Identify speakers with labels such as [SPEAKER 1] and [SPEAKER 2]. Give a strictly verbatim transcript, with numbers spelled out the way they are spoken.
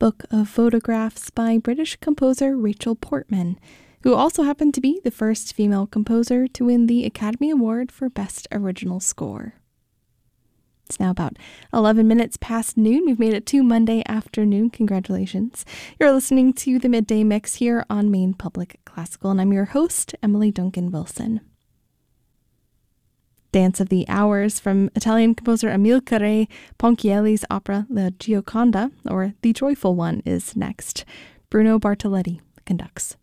[SPEAKER 1] book of photographs by British composer Rachel Portman, who also happened to be the first female composer to win the Academy Award for Best Original Score. It's now about eleven minutes past noon. We've made it to Monday afternoon. Congratulations. You're listening to the Midday Mix here on Maine Public Classical, and I'm your host, Emily Duncan Wilson. Dance of the Hours from Italian composer Amilcare Ponchielli's opera La Gioconda, or The Joyful One, is next. Bruno Bartoletti conducts.